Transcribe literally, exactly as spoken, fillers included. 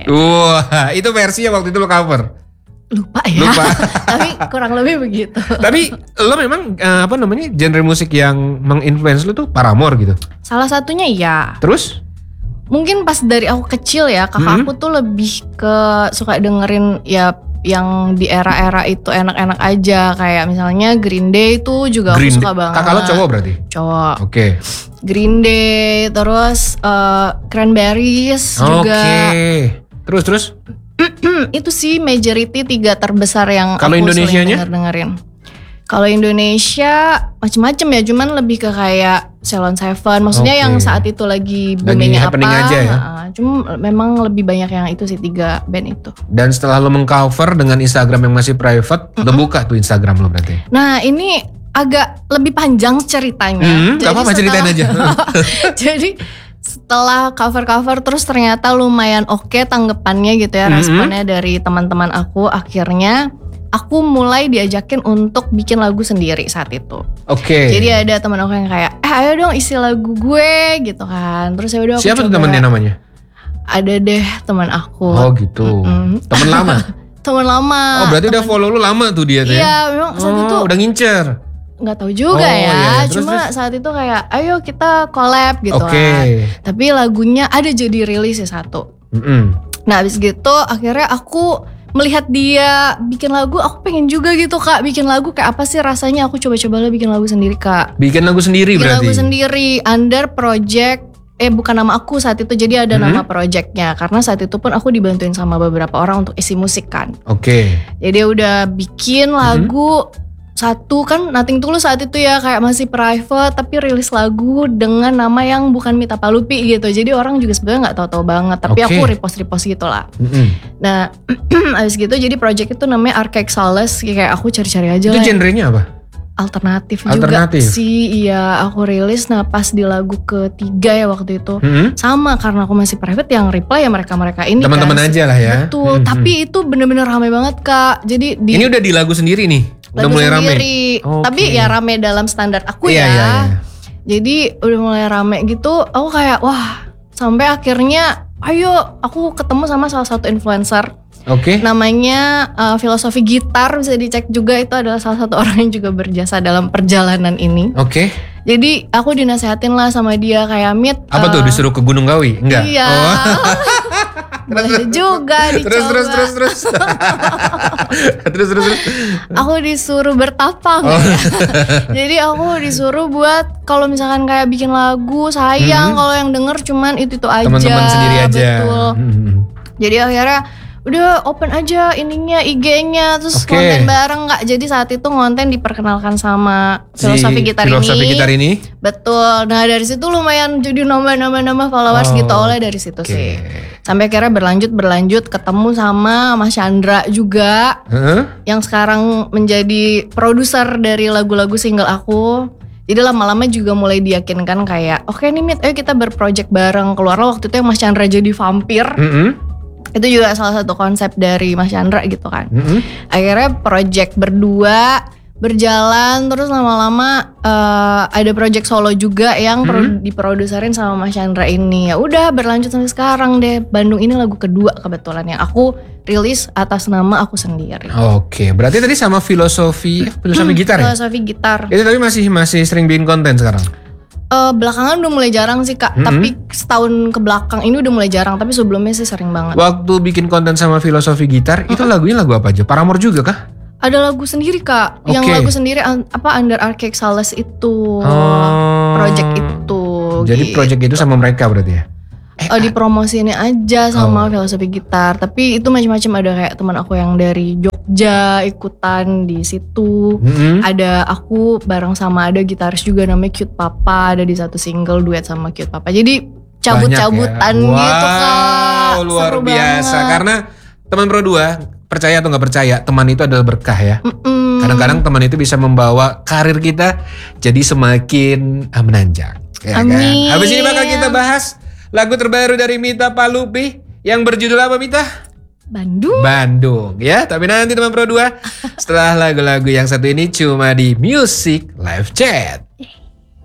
Wah, itu versi yang waktu itu lo cover. Lupa ya. Lupa. Tapi kurang lebih begitu. Tapi lo memang uh, apa namanya genre musik yang menginfluence lo tuh Paramore gitu. Salah satunya iya. Terus? Mungkin pas dari aku kecil ya, kakak hmm. aku tuh lebih ke suka dengerin ya yang di era-era itu enak-enak aja. Kayak misalnya Green Day itu juga Green aku suka Day. banget. Kakak lo cowok berarti? Cowok. Oke. Okay. Green Day, terus uh, Cranberries okay. juga. Oke. Terus terus? Itu sih majority tiga terbesar yang Kalo aku sering Indonesianya? denger-dengerin. Kalau Indonesia macem-macem ya, cuman lebih ke kayak Ceylon Seven. Maksudnya okay. yang saat itu lagi boomingnya apa? Aja ya? Nah, cuma memang lebih banyak yang itu sih, tiga band itu. Dan setelah lo mengcover dengan Instagram yang masih private, mm-hmm. lo buka tuh Instagram lo berarti? Nah ini agak lebih panjang ceritanya. Hmm, gak apa-apa ceritain aja. Jadi setelah cover-cover terus ternyata lumayan oke okay tanggapannya gitu ya, mm-hmm. responnya dari teman-teman aku. Akhirnya aku mulai diajakin untuk bikin lagu sendiri saat itu. Oke. Okay. Jadi ada teman aku yang kayak, eh ayo dong isi lagu gue gitu kan. Terus ya udah aku siapa coba. Siapa tuh temennya namanya? Ada deh teman aku. Oh gitu. Mm-hmm. Temen lama? Temen lama. Oh berarti temen... udah follow lu lama tuh dia tuh ya? Iya memang saat oh, itu. Udah ngincer? Nggak tahu juga oh, ya. Iya. Terus, Cuma terus? saat itu kayak, ayo kita collab gitu okay. kan. Tapi lagunya ada jadi rilis ya satu. Mm-hmm. Nah abis gitu akhirnya aku melihat dia bikin lagu, aku pengen juga gitu kak bikin lagu. Kayak apa sih rasanya, aku coba-coba lah bikin lagu sendiri kak. Bikin lagu sendiri bikin berarti? Bikin lagu sendiri under project. Eh bukan nama aku saat itu, jadi ada mm-hmm. nama projectnya. Karena saat itu pun aku dibantuin sama beberapa orang untuk isi musik kan. Oke. Okay. Jadi udah bikin lagu mm-hmm. satu kan Nothing Tulus saat itu ya, kayak masih private tapi rilis lagu dengan nama yang bukan Mita Palupi gitu. Jadi orang juga sebenarnya nggak tahu-tahu banget, tapi okay. aku repost-repost gitu lah. Mm-hmm. Nah abis gitu jadi project itu namanya Archaic Solace. Kayak aku cari-cari aja. Itu lah. Itu genrenya apa? Alternatif, Alternatif juga sih. Iya aku rilis. Nah pas di lagu ketiga ya waktu itu mm-hmm. sama, karena aku masih private yang reply ya mereka-mereka ini teman-teman kan. aja lah ya. Betul. Mm-hmm. Tapi itu bener-bener rame banget kak. Jadi di, ini udah di lagu sendiri nih? Udah lagu mulai sendiri rame? Okay. Tapi ya rame dalam standar aku iya, ya iya, iya. Jadi udah mulai rame gitu. Aku kayak wah, sampai akhirnya ayo aku ketemu sama salah satu influencer. Oke. Okay. Namanya uh, Filosofi Gitar, bisa dicek juga. Itu adalah salah satu orang yang juga berjasa dalam perjalanan ini. Oke. Okay. Jadi aku dinasehatin lah sama dia kayak Mit. Apa uh, tuh disuruh ke Gunung Kawi? Enggak. Iya. Oh. Boleh juga dicoba. Terus terus terus terus. terus terus terus. Aku disuruh bertapang. Oh. Ya. Jadi aku disuruh buat kalau misalkan kayak bikin lagu sayang hmm. kalau yang denger cuman itu itu aja. Teman-teman sendiri aja. Betul. Hmm. Jadi akhirnya udah open aja ininya I G-nya terus okay. konten bareng nggak. Jadi saat itu konten diperkenalkan sama Filosofi si Gitar Filosofi ini. Gitar ini. Betul. Nah dari situ lumayan jadi nambah-nambah-nambah followers oh. gitu oleh dari situ okay. sih. Sampai akhirnya berlanjut berlanjut ketemu sama Mas Chandra juga huh? yang sekarang menjadi produser dari lagu-lagu single aku. Jadi lama-lama juga mulai diyakinkan kayak oke okay nih Mit, ayo kita berproject bareng. Keluarlah waktu itu yang Mas Chandra jadi vampir. Mm-hmm. Itu juga salah satu konsep dari Mas Chandra gitu kan. Mm-hmm. Akhirnya project berdua berjalan terus lama-lama uh, ada project solo juga yang mm-hmm. pro- diproduserin sama Mas Chandra ini. Ya udah berlanjut sampai sekarang deh. Bandung ini lagu kedua kebetulan yang aku rilis atas nama aku sendiri. Oke, berarti tadi sama filosofi filosofi hmm, gitar ya? Filosofi gitar. Itu tapi masih masih sering bikin konten sekarang? Uh, belakangan udah mulai jarang sih kak, mm-hmm. tapi setahun ke belakang ini udah mulai jarang, tapi sebelumnya sih sering banget. Waktu bikin konten sama filosofi gitar, mm-hmm. itu lagunya lagu apa aja? Paramore juga kah? Ada lagu sendiri kak, okay. yang lagu sendiri apa Under Archaic Solace itu, oh. project itu. Jadi gitu. project itu sama mereka berarti ya? Eh, oh, dipromosiinnya aja sama oh. filosofi gitar, tapi itu macam-macam. Ada kayak teman aku yang dari Jogja ikutan di situ, mm-hmm. ada aku bareng sama ada gitaris juga namanya Cute Papa, ada di satu single duet sama Cute Papa. Jadi cabut-cabutan ya? Wow, gitu kak. Luar Seru biasa banget. Karena teman Pro dua percaya atau nggak percaya, teman itu adalah berkah ya. Mm-mm. Kadang-kadang teman itu bisa membawa karir kita jadi semakin uh, menanjak. Ya Amin. Kan? Habis ini bakal kita bahas lagu terbaru dari Mita Palupi yang berjudul apa Mita? Bandung. Bandung ya. Tapi nanti teman Pro dua setelah lagu-lagu yang satu ini cuma di Music Live Chat.